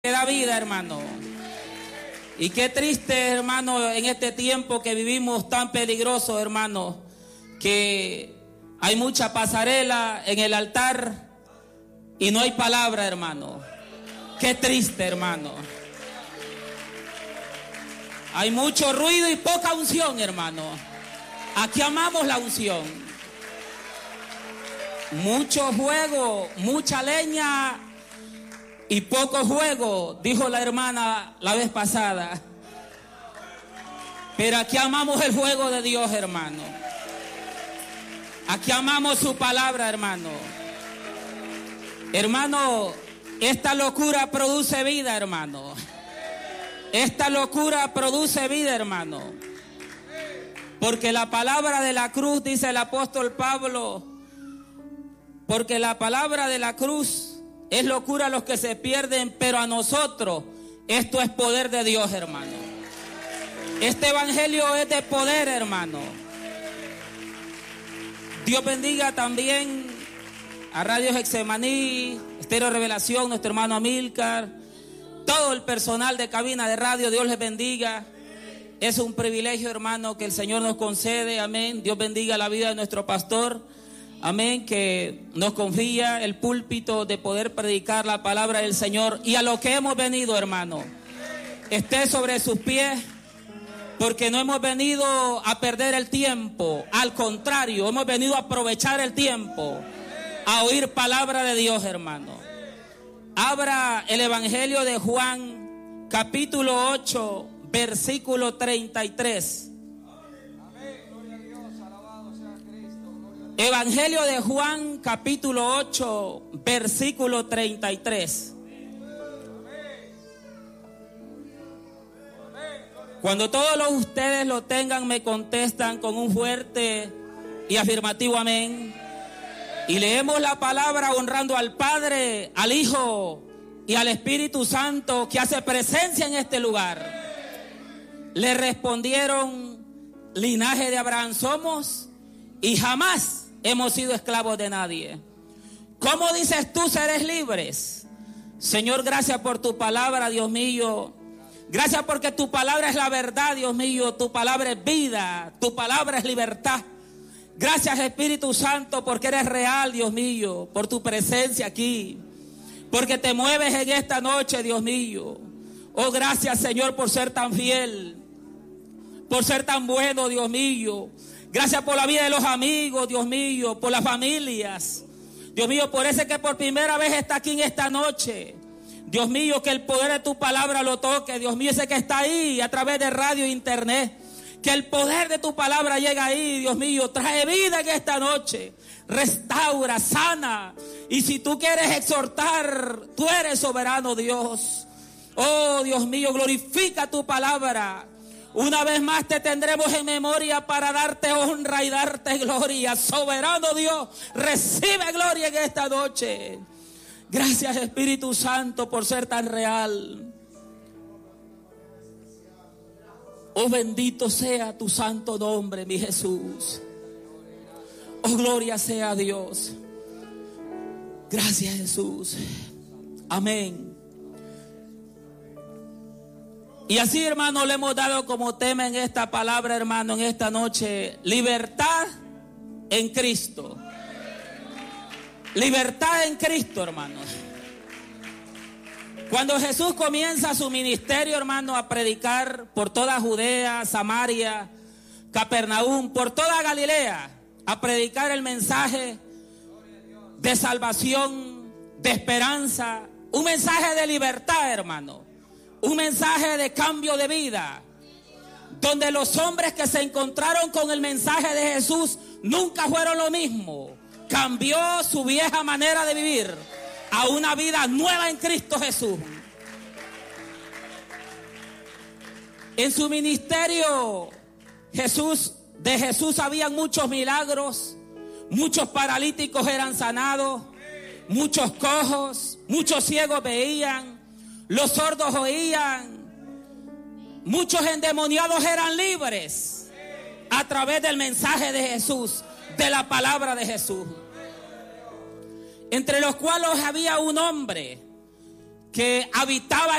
que da vida, hermano. Y qué triste, hermano, en este tiempo que vivimos tan peligroso, hermano, que hay mucha pasarela en el altar y no hay palabra, hermano. Qué triste, hermano. Hay mucho ruido y poca unción, hermano. Aquí amamos la unción. Mucho juego, mucha leña y poco juego, dijo la hermana la vez pasada. Pero aquí amamos el juego de Dios, hermano. Aquí amamos su palabra, hermano. Hermano, esta locura produce vida, hermano. Esta locura produce vida, hermano. Porque la palabra de la cruz, dice el apóstol Pablo, porque la palabra de la cruz es locura a los que se pierden, pero a nosotros esto es poder de Dios, hermano. Este evangelio es de poder, hermano. Dios bendiga también a Radio Getsemaní, Estéreo Revelación, nuestro hermano Amílcar, todo el personal de cabina de radio. Dios les bendiga. Es un privilegio, hermano, que el Señor nos concede. Amén. Dios bendiga la vida de nuestro pastor. Amén, que nos confía el púlpito de poder predicar la palabra del Señor. Y a lo que hemos venido, hermano, esté sobre sus pies, porque no hemos venido a perder el tiempo. Al contrario, hemos venido a aprovechar el tiempo, a oír palabra de Dios, hermano. Abra el Evangelio de Juan, capítulo 8, versículo 33. Evangelio de Juan, capítulo 8, versículo 33. Cuando todos ustedes lo tengan, me contestan con un fuerte y afirmativo amén. Y leemos la palabra honrando al Padre, al Hijo y al Espíritu Santo, que hace presencia en este lugar. Le respondieron: linaje de Abraham somos y jamás hemos sido esclavos de nadie. ¿Cómo dices tú seres libres? Señor, gracias por tu palabra, Dios mío. Gracias porque tu palabra es la verdad, Dios mío. Tu palabra es vida, tu palabra es libertad. Gracias, Espíritu Santo, porque eres real, Dios mío, por tu presencia aquí, porque te mueves en esta noche, Dios mío. Oh, gracias, Señor, por ser tan fiel, por ser tan bueno, Dios mío. Gracias por la vida de los amigos, Dios mío, por las familias. Dios mío, por ese que por primera vez está aquí en esta noche. Dios mío, que el poder de tu palabra lo toque. Dios mío, ese que está ahí a través de radio e internet. Que el poder de tu palabra llega ahí, Dios mío. Trae vida en esta noche. Restaura, sana. Y si tú quieres exhortar, tú eres soberano, Dios. Oh, Dios mío, glorifica tu palabra. Una vez más te tendremos en memoria para darte honra y darte gloria. Soberano Dios, recibe gloria en esta noche. Gracias, Espíritu Santo, por ser tan real. Oh, bendito sea tu santo nombre, mi Jesús. Oh, gloria sea a Dios. Gracias, Jesús. Amén. Y así, hermano, le hemos dado como tema en esta palabra, hermano, en esta noche: libertad en Cristo. Libertad en Cristo, hermano. Cuando Jesús comienza su ministerio, hermano, a predicar por toda Judea, Samaria, Capernaum, por toda Galilea, a predicar el mensaje de salvación, de esperanza, un mensaje de libertad, hermano. Un mensaje de cambio de vida, donde los hombres que se encontraron con el mensaje de Jesús nunca fueron lo mismo. Cambió su vieja manera de vivir a una vida nueva en Cristo Jesús. En su ministerio, de Jesús habían muchos milagros, muchos paralíticos eran sanados, muchos cojos, muchos ciegos veían, los sordos oían, muchos endemoniados eran libres a través del mensaje de Jesús, de la palabra de Jesús. Entre los cuales había un hombre que habitaba